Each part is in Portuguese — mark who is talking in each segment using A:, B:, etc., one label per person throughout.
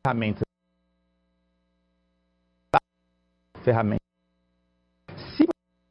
A: ferramentas. Se o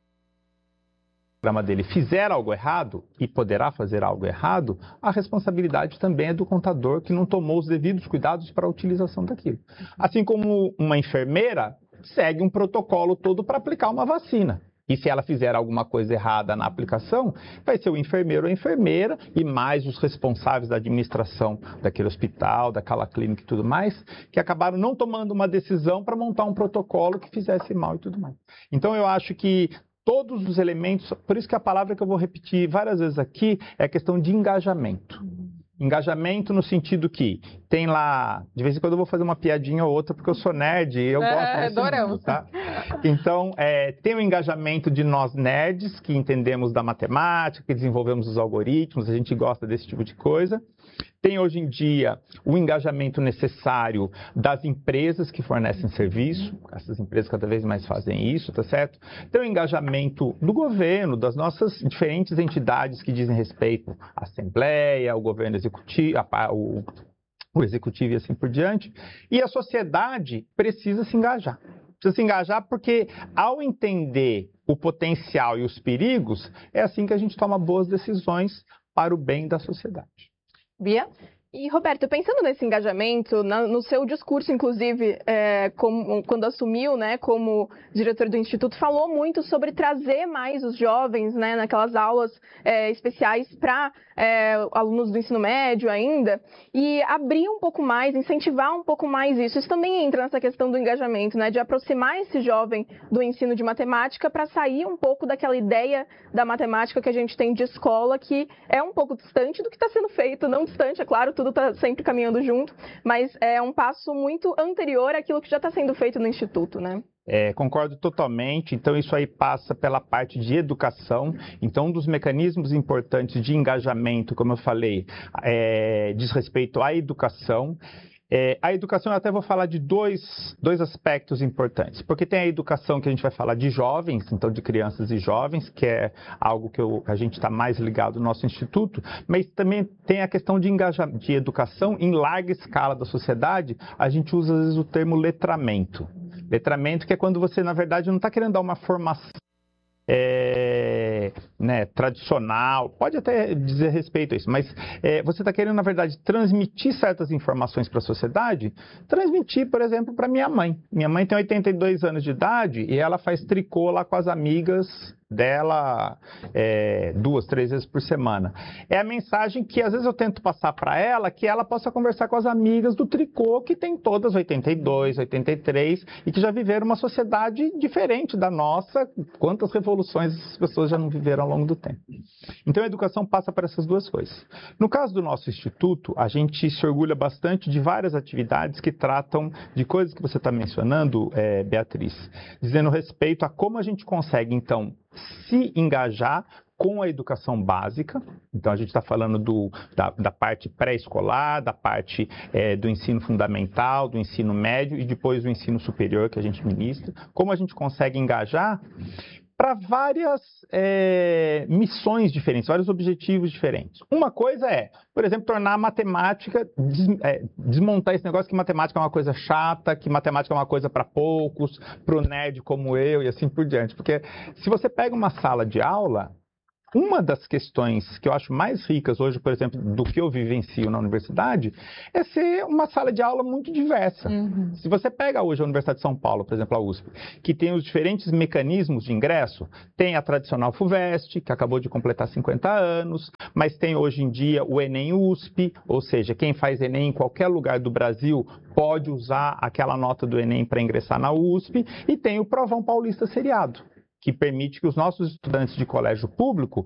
A: programa dele fizer algo errado, e poderá fazer algo errado, a responsabilidade também é do contador que não tomou os devidos cuidados para a utilização daquilo. Assim como uma enfermeira segue um protocolo todo para aplicar uma vacina. E se ela fizer alguma coisa errada na aplicação, vai ser o enfermeiro ou a enfermeira e mais os responsáveis da administração daquele hospital, daquela clínica e tudo mais, que acabaram não tomando uma decisão para montar um protocolo que fizesse mal e tudo mais. Então eu acho que todos os elementos, por isso que a palavra que eu vou repetir várias vezes aqui é a questão de engajamento. Engajamento no sentido que tem lá, de vez em quando eu vou fazer uma piadinha ou outra, porque eu sou nerd e eu gosto desse mundo, tá? Então, tem o engajamento de nós nerds, que entendemos da matemática, que desenvolvemos os algoritmos, a gente gosta desse tipo de coisa. Tem hoje em dia o engajamento necessário das empresas que fornecem serviço, essas empresas cada vez mais fazem isso, tá certo? Tem o engajamento do governo, das nossas diferentes entidades que dizem respeito à Assembleia, ao governo executivo, o executivo e assim por diante. E a sociedade precisa se engajar. Precisa se engajar porque, ao entender o potencial e os perigos, é assim que a gente toma boas decisões para o bem da sociedade.
B: Bia? E, Roberto, pensando nesse engajamento, no seu discurso, inclusive, quando assumiu, né, como diretor do Instituto, falou muito sobre trazer mais os jovens, né, naquelas aulas especiais para alunos do ensino médio ainda, e abrir um pouco mais, incentivar um pouco mais isso. Isso também entra nessa questão do engajamento, né, de aproximar esse jovem do ensino de matemática para sair um pouco daquela ideia da matemática que a gente tem de escola, que é um pouco distante do que está sendo feito, não distante, é claro, tudo está sempre caminhando junto, mas é um passo muito anterior àquilo que já está sendo feito no Instituto, né?
A: Concordo totalmente. Então, isso aí passa pela parte de educação. Então, um dos mecanismos importantes de engajamento, como eu falei, diz respeito à educação. A educação, eu até vou falar de dois aspectos importantes, porque tem a educação que a gente vai falar de jovens, então de crianças e jovens, que é algo que a gente está mais ligado no nosso instituto, mas também tem a questão de educação em larga escala da sociedade. A gente usa às vezes o termo letramento. Letramento, que é quando você, na verdade, não está querendo dar uma formação tradicional, pode até dizer respeito a isso, mas você está querendo, na verdade, transmitir certas informações para a sociedade, transmitir, por exemplo, para minha mãe. Minha mãe tem 82 anos de idade e ela faz tricô lá com as amigas dela 2, 3 vezes por semana. É a mensagem que às vezes eu tento passar para ela, que ela possa conversar com as amigas do tricô, que tem todas 82, 83 e que já viveram uma sociedade diferente da nossa. Quantas revoluções as pessoas já não viveram ao longo do tempo. Então a educação passa por essas duas coisas. No caso do nosso instituto, a gente se orgulha bastante de várias atividades que tratam de coisas que você está mencionando, Beatriz, dizendo respeito a como a gente consegue, então, se engajar com a educação básica. Então, a gente está falando da parte pré-escolar, da parte do ensino fundamental, do ensino médio e depois do ensino superior que a gente ministra. Como a gente consegue engajar para várias missões diferentes, vários objetivos diferentes. Uma coisa por exemplo, tornar a matemática, desmontar esse negócio que matemática é uma coisa chata, que matemática é uma coisa para poucos, para o nerd como eu e assim por diante. Porque se você pega uma sala de aula, uma das questões que eu acho mais ricas hoje, por exemplo, do que eu vivencio na universidade, é ser uma sala de aula muito diversa. Uhum. Se você pega hoje a Universidade de São Paulo, por exemplo, a USP, que tem os diferentes mecanismos de ingresso, tem a tradicional FUVEST, que acabou de completar 50 anos, mas tem hoje em dia o Enem USP, ou seja, quem faz Enem em qualquer lugar do Brasil pode usar aquela nota do Enem para ingressar na USP, e tem o Provão Paulista seriado, que permite que os nossos estudantes de colégio público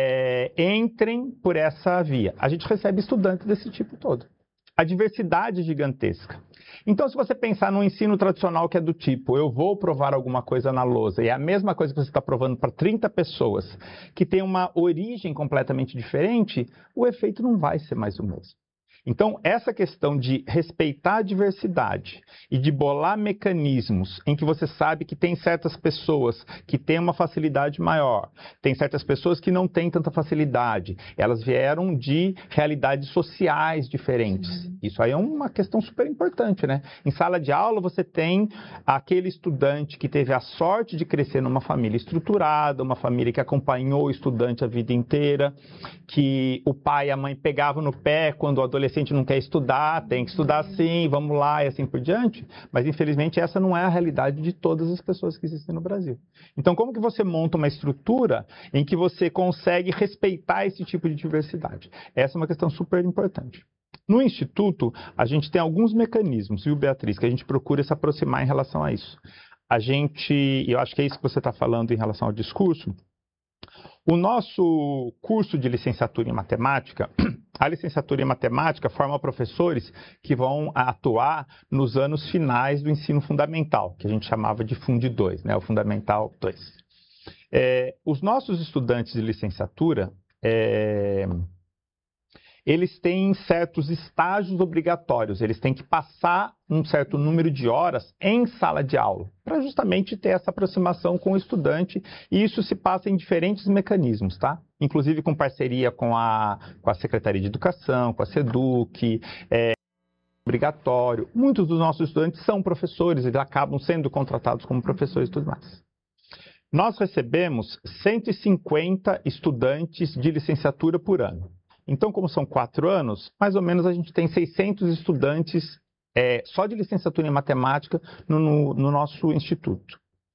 A: entrem por essa via. A gente recebe estudantes desse tipo todo. A diversidade é gigantesca. Então, se você pensar num ensino tradicional que é do tipo, eu vou provar alguma coisa na lousa, e é a mesma coisa que você está provando para 30 pessoas, que tem uma origem completamente diferente, o efeito não vai ser mais o mesmo. Então, essa questão de respeitar a diversidade e de bolar mecanismos em que você sabe que tem certas pessoas que têm uma facilidade maior, tem certas pessoas que não têm tanta facilidade, elas vieram de realidades sociais diferentes. Isso aí é uma questão super importante, né? Em sala de aula, você tem aquele estudante que teve a sorte de crescer numa família estruturada, uma família que acompanhou o estudante a vida inteira, que o pai e a mãe pegavam no pé quando o adolescente não quer estudar, tem que estudar sim, vamos lá e assim por diante. Mas, infelizmente, essa não é a realidade de todas as pessoas que existem no Brasil. Então, como que você monta uma estrutura em que você consegue respeitar esse tipo de diversidade? Essa é uma questão super importante. No Instituto, a gente tem alguns mecanismos, viu, Beatriz, que a gente procura se aproximar em relação a isso. Eu acho que é isso que você está falando em relação ao discurso. O nosso curso de licenciatura em matemática, a licenciatura em matemática forma professores que vão atuar nos anos finais do ensino fundamental, que a gente chamava de Fund 2, né, o Fundamental 2. Os nossos estudantes de licenciatura, eles têm certos estágios obrigatórios, eles têm que passar um certo número de horas em sala de aula, para justamente ter essa aproximação com o estudante, e isso se passa em diferentes mecanismos, tá? Inclusive com parceria com a Secretaria de Educação, com a SEDUC, obrigatório. Muitos dos nossos estudantes são professores, eles acabam sendo contratados como professores e tudo mais. Nós recebemos 150 estudantes de licenciatura por ano. Então, como são 4 anos, mais ou menos a gente tem 600 estudantes só de licenciatura em matemática no nosso instituto.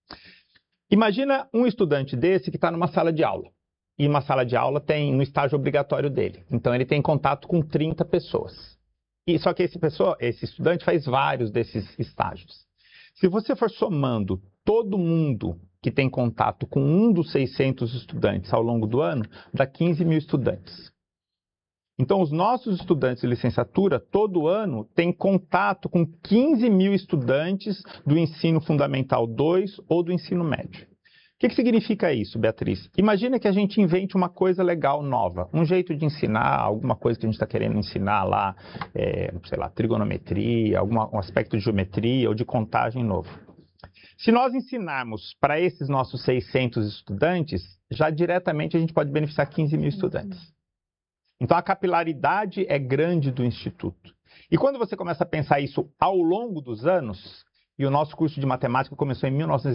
A: Imagina um estudante desse que está numa sala de aula. E uma sala de aula tem no estágio obrigatório dele. Então, ele tem contato com 30 pessoas. E só que esse estudante faz vários desses estágios. Se você for somando todo mundo que tem contato com um dos 600 estudantes ao longo do ano, dá 15 mil estudantes. Então, os nossos estudantes de licenciatura, todo ano, têm contato com 15 mil estudantes do ensino fundamental 2 ou do ensino médio. O que significa isso, Beatriz? Imagina que a gente invente uma coisa legal nova, um jeito de ensinar, alguma coisa que a gente está querendo ensinar lá, sei lá, trigonometria, um aspecto de geometria ou de contagem novo. Se nós ensinarmos para esses nossos 600 estudantes, já diretamente a gente pode beneficiar 15 mil estudantes. Então, a capilaridade é grande do Instituto. E quando você começa a pensar isso ao longo dos anos, e o nosso curso de matemática começou em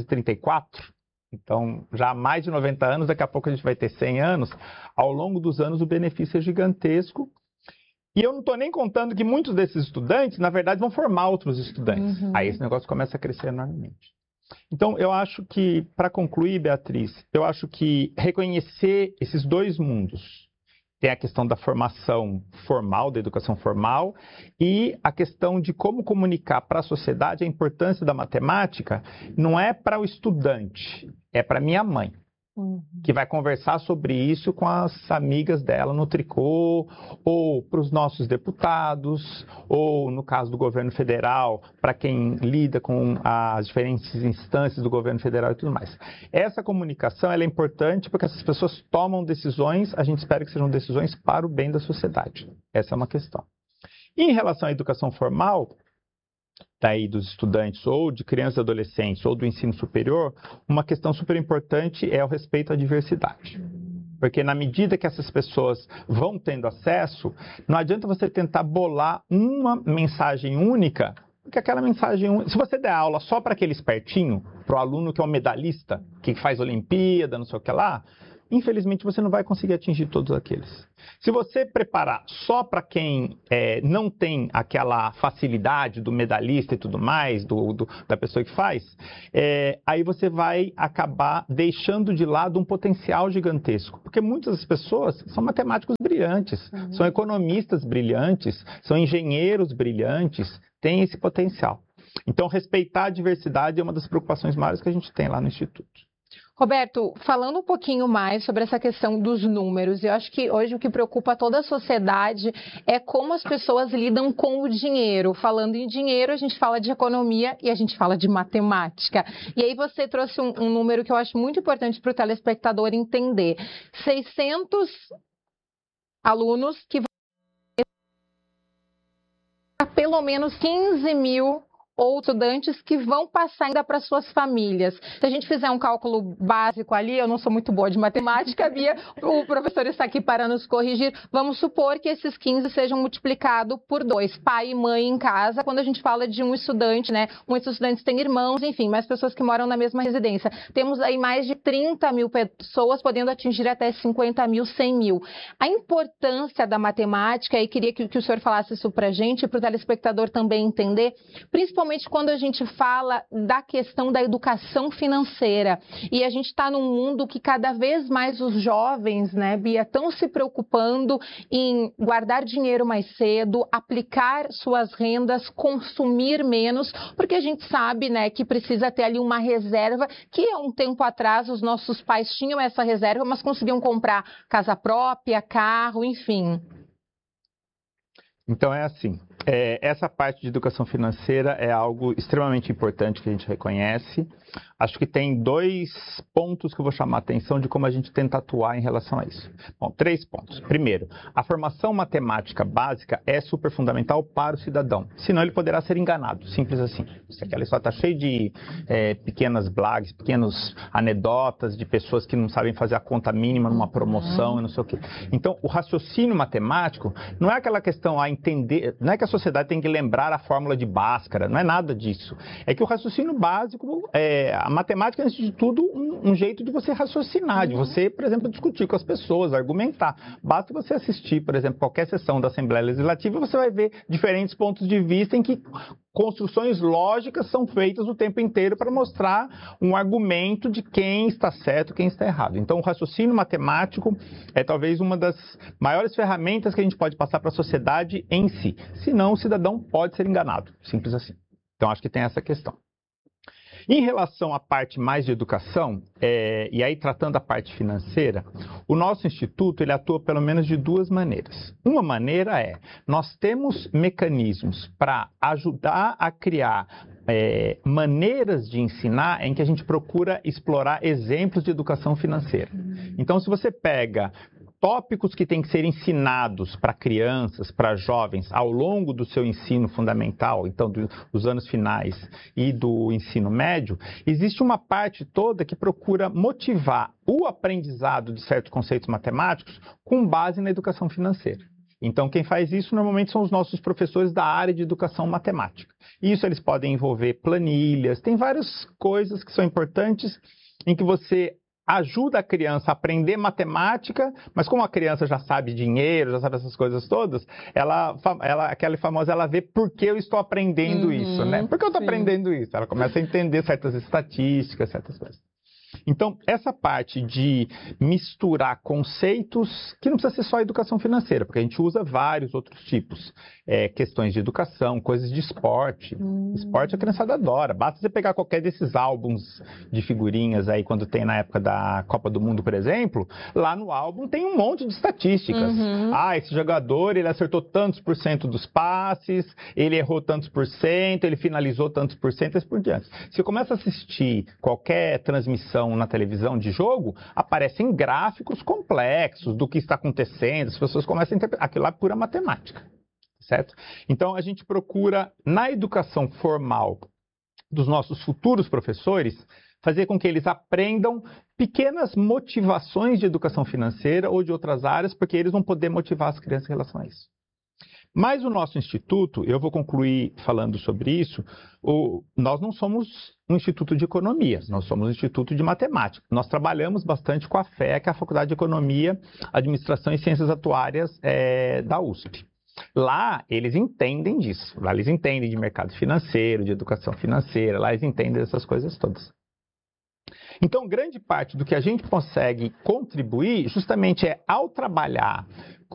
A: 1934, então já há mais de 90 anos, daqui a pouco a gente vai ter 100 anos, ao longo dos anos o benefício é gigantesco. E eu não estou nem contando que muitos desses estudantes, na verdade, vão formar outros estudantes. Aí esse negócio começa a crescer enormemente. Então, eu acho que, para concluir, Beatriz, eu acho que reconhecer esses dois mundos, tem a questão da formação formal, da educação formal, e a questão de como comunicar para a sociedade a importância da matemática, não é para o estudante, é para minha mãe, que vai conversar sobre isso com as amigas dela no tricô, ou para os nossos deputados, ou no caso do governo federal, para quem lida com as diferentes instâncias do governo federal e tudo mais. Essa comunicação ela é importante porque essas pessoas tomam decisões, a gente espera que sejam decisões para o bem da sociedade. Essa é uma questão. E em relação à educação formal, daí dos estudantes, ou de crianças e adolescentes, ou do ensino superior, uma questão super importante é o respeito à diversidade. Porque na medida que essas pessoas vão tendo acesso, não adianta você tentar bolar uma mensagem única, porque aquela mensagem única... Se você der aula só para aquele espertinho, para o aluno que é um medalhista, que faz Olimpíada, não sei o que lá, infelizmente você não vai conseguir atingir todos aqueles. Se você preparar só para quem não tem aquela facilidade do medalhista e tudo mais, da pessoa que faz, aí você vai acabar deixando de lado um potencial gigantesco. Porque muitas das pessoas são matemáticos brilhantes, são economistas brilhantes, são engenheiros brilhantes, têm esse potencial. Então, respeitar a diversidade é uma das preocupações maiores que a gente tem lá no Instituto.
C: Roberto, falando um pouquinho mais sobre essa questão dos números, eu acho que hoje o que preocupa toda a sociedade é como as pessoas lidam com o dinheiro. Falando em dinheiro, a gente fala de economia e a gente fala de matemática. E aí você trouxe um número que eu acho muito importante para o telespectador entender. 600 alunos que pelo menos 15 mil ou estudantes que vão passar ainda para suas famílias. Se a gente fizer um cálculo básico ali, eu não sou muito boa de matemática, Bia, o professor está aqui para nos corrigir, vamos supor que esses 15 sejam multiplicados por 2, pai e mãe em casa, quando a gente fala de um estudante, né? Muitos estudantes têm irmãos, enfim, mais pessoas que moram na mesma residência. Temos aí mais de 30 mil pessoas, podendo atingir até 50 mil, 100 mil. A importância da matemática, e queria que o senhor falasse isso para a gente, para o telespectador também entender, principalmente quando a gente fala da questão da educação financeira. E a gente está num mundo que cada vez mais os jovens, né, Bia, estão se preocupando em guardar dinheiro mais cedo, aplicar suas rendas, consumir menos, porque a gente sabe, né, que precisa ter ali uma reserva, que há um tempo atrás os nossos pais tinham essa reserva, mas conseguiam comprar casa própria, carro, enfim.
A: Então é assim, essa parte de educação financeira é algo extremamente importante que a gente reconhece. Acho que tem 2 pontos que eu vou chamar a atenção de como a gente tenta atuar em relação a isso. Bom, 3 pontos. Primeiro, a formação matemática básica é super fundamental para o cidadão, senão ele poderá ser enganado, simples assim. Aquela história está cheia de pequenas blagues, pequenas anedotas de pessoas que não sabem fazer a conta mínima numa promoção e não sei o quê. Então, o raciocínio matemático não é aquela questão a entender, não é que a sociedade tem que lembrar a fórmula de Bhaskara, não é nada disso. É que o raciocínio básico, a matemática é, antes de tudo, um jeito de você raciocinar, de você, por exemplo, discutir com as pessoas, argumentar. Basta você assistir, por exemplo, qualquer sessão da Assembleia Legislativa, você vai ver diferentes pontos de vista em que construções lógicas são feitas o tempo inteiro para mostrar um argumento de quem está certo, quem está errado. Então, o raciocínio matemático é talvez uma das maiores ferramentas que a gente pode passar para a sociedade em si. Senão, o cidadão pode ser enganado. Simples assim. Então, acho que tem essa questão. Em relação à parte mais de educação, e aí tratando a parte financeira, o nosso instituto ele atua pelo menos de 2 maneiras. Uma maneira é, nós temos mecanismos para ajudar a criar maneiras de ensinar em que a gente procura explorar exemplos de educação financeira. Então, se você pega tópicos que têm que ser ensinados para crianças, para jovens, ao longo do seu ensino fundamental, então dos anos finais e do ensino médio, existe uma parte toda que procura motivar o aprendizado de certos conceitos matemáticos com base na educação financeira. Então, quem faz isso normalmente são os nossos professores da área de educação matemática. Isso eles podem envolver planilhas, tem várias coisas que são importantes em que você ajuda a criança a aprender matemática, mas como a criança já sabe dinheiro, já sabe essas coisas todas, aquela famosa, ela vê por que eu estou aprendendo isso, né? Por que eu estou aprendendo isso? Ela começa a entender certas estatísticas, certas coisas. Então, essa parte de misturar conceitos, que não precisa ser só educação financeira, porque a gente usa vários outros tipos. Questões de educação, coisas de esporte. Esporte a criançada adora. Basta você pegar qualquer desses álbuns de figurinhas aí, quando tem na época da Copa do Mundo, por exemplo, lá no álbum tem um monte de estatísticas. Esse jogador, ele acertou tantos por cento dos passes, ele errou tantos por cento, ele finalizou tantos por cento, e assim por diante. Se você começa a assistir qualquer transmissão na televisão de jogo, aparecem gráficos complexos do que está acontecendo, as pessoas começam a interpretar. Aquilo lá é pura matemática, certo? Então, a gente procura, na educação formal dos nossos futuros professores, fazer com que eles aprendam pequenas motivações de educação financeira ou de outras áreas, porque eles vão poder motivar as crianças em relação a isso. Mas o nosso instituto, eu vou concluir falando sobre isso, nós não somos um instituto de economia, nós somos um instituto de matemática. Nós trabalhamos bastante com a FEA, que é a Faculdade de Economia, Administração e Ciências Atuárias da USP. Lá eles entendem disso, lá eles entendem de mercado financeiro, de educação financeira, lá eles entendem dessas coisas todas. Então, grande parte do que a gente consegue contribuir justamente ao trabalhar